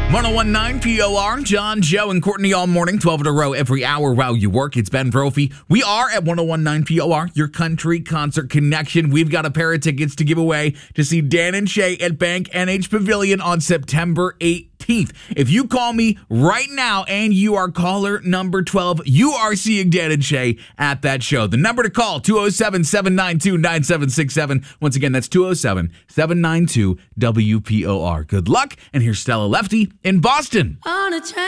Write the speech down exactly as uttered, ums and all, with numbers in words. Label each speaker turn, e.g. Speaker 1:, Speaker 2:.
Speaker 1: one oh one point nine P O R, John, Joe, and Courtney all morning, twelve in a row every hour while you work. It's Ben Brophy. We are at one oh one point nine P O R, your country concert connection. We've got a pair of tickets to give away to see Dan and Shay at Bank N H Pavilion on September eighteenth. If you call me right now and you are caller number twelve, you are seeing Dan and Shay at that show. The number to call, two oh seven, seven nine two, nine seven six seven. Once again, that's two oh seven, seven nine two, W P O R. Good luck, and here's Stella Lefty in Boston.
Speaker 2: On a train.